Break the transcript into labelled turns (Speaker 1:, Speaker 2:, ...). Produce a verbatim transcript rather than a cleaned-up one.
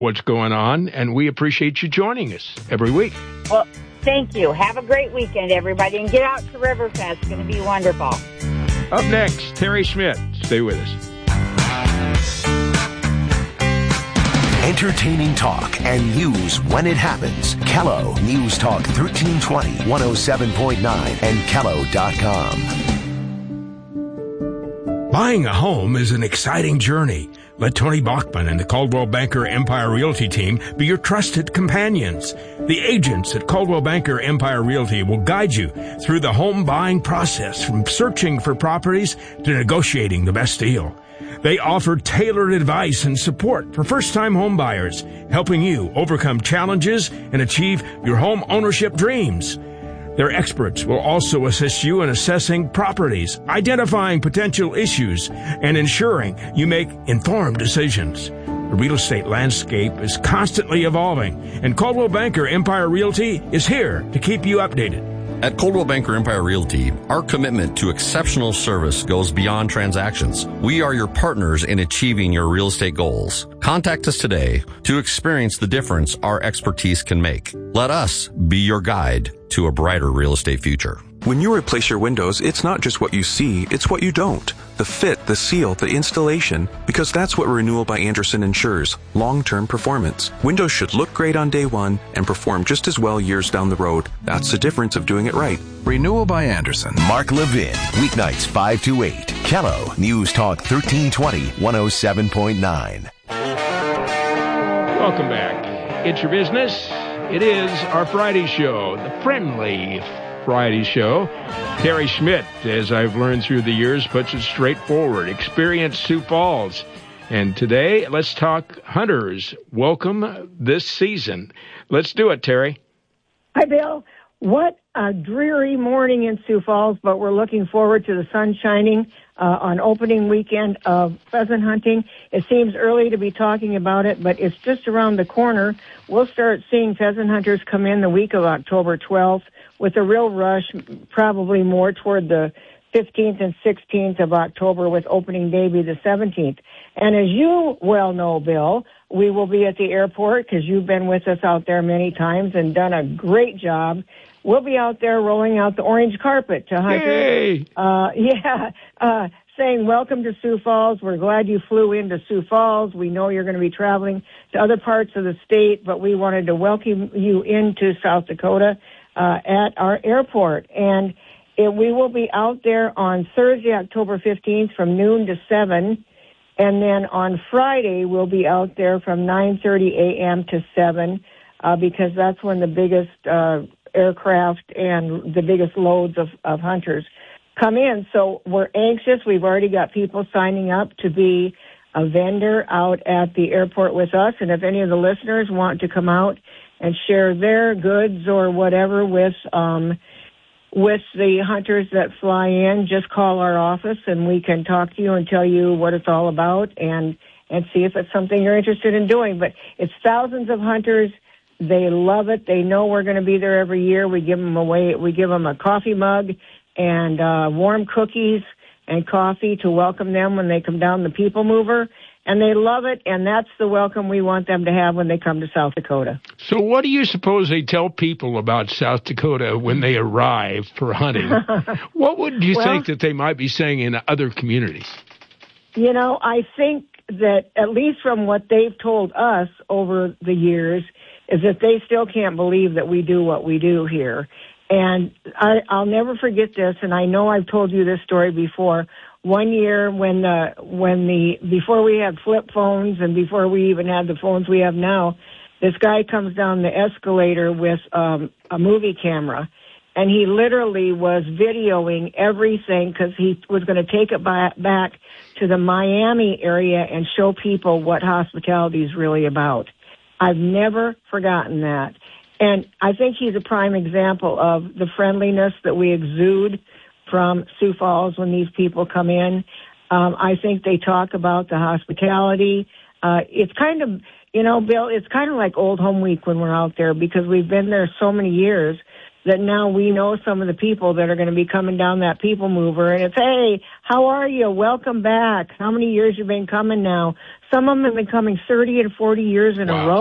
Speaker 1: what's going on, and we appreciate you joining us every week.
Speaker 2: Well, thank you. Have a great weekend, everybody, and get out to Riverfest. It's going to be wonderful.
Speaker 1: Up next, Terry Schmidt. Stay with us.
Speaker 3: Entertaining talk and news when it happens. Kello News Talk thirteen twenty, one oh seven point nine, and Kello dot com.
Speaker 1: Buying a home is an exciting journey. Let Tony Bachman and the Coldwell Banker Empire Realty team be your trusted companions. The agents at Coldwell Banker Empire Realty will guide you through the home buying process, from searching for properties to negotiating the best deal. They offer tailored advice and support for first-time home buyers, helping you overcome challenges and achieve your home ownership dreams. Their experts will also assist you in assessing properties, identifying potential issues, and ensuring you make informed decisions. The real estate landscape is constantly evolving, and Coldwell Banker Empire Realty is here to keep you updated.
Speaker 4: At Coldwell Banker Empire Realty, our commitment to exceptional service goes beyond transactions. We are your partners in achieving your real estate goals. Contact us today to experience the difference our expertise can make. Let us be your guide to a brighter real estate future.
Speaker 5: When you replace your windows, it's not just what you see, it's what you don't. The fit, the seal, the installation, because that's what Renewal by Andersen ensures, long-term performance. Windows should look great on day one and perform just as well years down the road. That's the difference of doing it right.
Speaker 6: Renewal by Andersen.
Speaker 3: Mark Levin, weeknights five to eight. Kello News Talk thirteen twenty, one oh seven point nine.
Speaker 1: Welcome back. It's your business. It is our Friday show, the friendly Friday show. Terry Schmidt, as I've learned through the years, puts it straightforward. Experience Sioux Falls. And today, let's talk hunters. Welcome this season. Let's do it, Terry.
Speaker 7: Hi, Bill. What a dreary morning in Sioux Falls, but we're looking forward to the sun shining uh, on opening weekend of pheasant hunting. It seems early to be talking about it, but it's just around the corner. We'll start seeing pheasant hunters come in the week of October twelfth, with a real rush, probably more toward the fifteenth and sixteenth of October, with opening day be the seventeenth. And as you well know, Bill, we will be at the airport because you've been with us out there many times and done a great job. We'll be out there rolling out the orange carpet to hunters.
Speaker 1: Yay!
Speaker 7: Uh, yeah, uh, saying welcome to Sioux Falls. We're glad you flew into Sioux Falls. We know you're going to be traveling to other parts of the state, but we wanted to welcome you into South Dakota uh, at our airport. And it, we will be out there on Thursday, October fifteenth from noon to seven. And then on Friday, we'll be out there from nine thirty a.m. to seven uh, because that's when the biggest uh, aircraft and the biggest loads of, of hunters come in. So we're anxious. We've already got people signing up to be a vendor out at the airport with us. And if any of the listeners want to come out and share their goods or whatever with um, with the hunters that fly in, just call our office and we can talk to you and tell you what it's all about and, and see if it's something you're interested in doing. But it's thousands of hunters. They love it. They know we're going to be there every year. We give them away. We give them a coffee mug and uh, warm cookies and coffee to welcome them when they come down the People Mover. And they love it, and that's the welcome we want them to have when they come to South Dakota.
Speaker 1: So what do you suppose they tell people about South Dakota when they arrive for hunting? What would you well, think that they might be saying in other communities?
Speaker 7: You know, I think that at least from what they've told us over the years is that they still can't believe that we do what we do here. And I, I'll never forget this, and I know I've told you this story before. One year when the, when the, before we had flip phones and before we even had the phones we have now, this guy comes down the escalator with um, a movie camera, and he literally was videoing everything because he was going to take it by, back to the Miami area and show people what hospitality is really about. I've never forgotten that. And I think he's a prime example of the friendliness that we exude from Sioux Falls when these people come in. Um, I think they talk about the hospitality. Uh, it's kind of, you know, Bill, it's kind of like Old Home Week when we're out there because we've been there so many years that now we know some of the people that are going to be coming down that people mover. And it's, hey, how are you? Welcome back. How many years you've been coming now? Some of them have been coming thirty and forty years in
Speaker 1: Wow.
Speaker 7: a row.